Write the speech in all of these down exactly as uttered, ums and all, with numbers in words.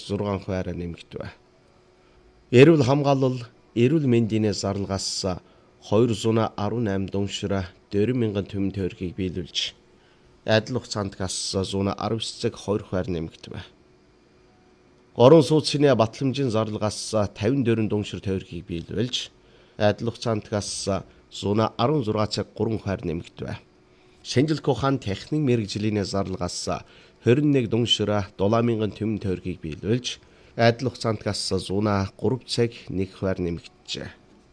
зургаан хувиараа нэмэгдэв. Эрүүл хамгаалал, эрүүл мэндийн зарлигаас хоёр зуун арван найман дуушра дөрвөн мянган төмөн төгрөгийг биелүүлж, адил хугацаанд гас зуун арван девять цаг хоёр хувиар нэмэгдэв. Орон сууцны батламжийн зарлигаас тавин дөрвөн дуушир төгрөгийг биелүүлж, адил хугацаанд гас зуун арван зургаан цаг гурван хувиар нэмэгдэв. Шинжилгээ ухаан техник мэргэжлийн зарлигаас хорин нэг дуушра долоо мянган төмөн төгрөгийг биелүүлж, адил хугацаанд гас зуун гурван цаг нэг хувиар нэмэгджээ.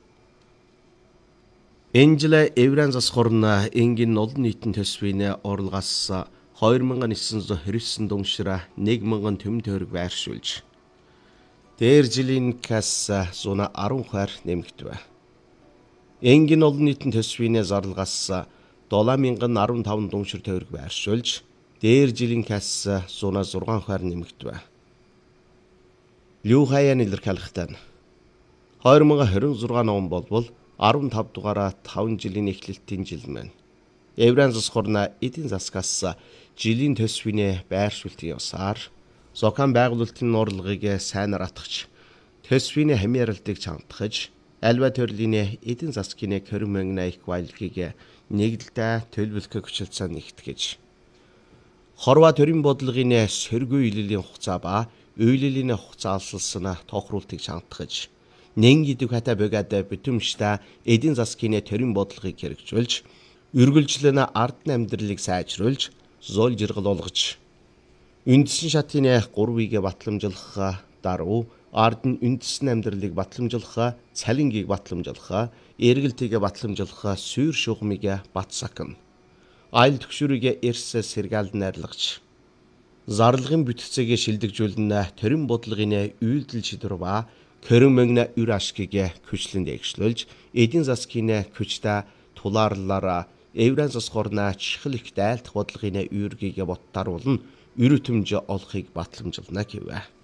Энэ жил Еврейн засгуурна энгийн олон нийтийн төсвийн орлогоос хоёр мянган девятьсот девяносто девять дуушра нэг мянган төмөн төгрөг байршуулж, дээр жилийн касс зуун арван хувиар нэмэгдэв. Энгийн олон нийтийн төсвийн зарлигаас долоо мянган арван таван дуушир төгрөг байршуулж, дээр жилийн касс зуун зургаан хувиар нэмэгдэв. Лүү хаяаны илэрхийлэлтэн хоёр мянган двадцать шесть он болбол арван тав дугаараа таван жилийн эхлэлтийн жил маань. Еврейн засгуурна эдийн засгаас жилийн төсвийн байршуултын явсаар Зокан байгуулалтын орлогыг сайнаар атгах, төсвийн хамааралтыг чамдахж, альва төрлийн эдийн засгийн хорин мөнгөний их баялагийг нэгдэлтэй төлөвлөхөг хүчилсэн нэгтгэж, хорва төрийн бодлогын сөргөө илэлийн хугацаа ба үйлэлийн хугацаа алсалсан тохируултыг чамдахж, нэн гэдэг хата богад бүтэмжтэй эдийн засгийн төрийн бодлогыг хэрэгжүүлж, үргэлжлэн ардны амьдралыг сайжруулж, зөөл жиргэл болгож, үндэсний шатын гурвыг батламжуулах, даруй ардны үндэсний амьдралыг батламжуулах, цалингийг батламжуулах, эргэлтийг батламжуулах сүйр шугамыг батсакна. Айл төгшөрийг эрс сэргаалд найрлагч, зарлагын бүтцийг шилдэгжүүлнэ төрийн бодлогын үйлдэл шийдвэр ба хорин мөнгөний үр ашгийг хүчлэн дэвшлүүлж, эдийн засгийн хүчтэй тулаарлаараа Еврейн засгуурна чихэл их дайлдах бодлогын үүргийг боттааруулна, үр өтөмж олохыг батламжуулна гэв.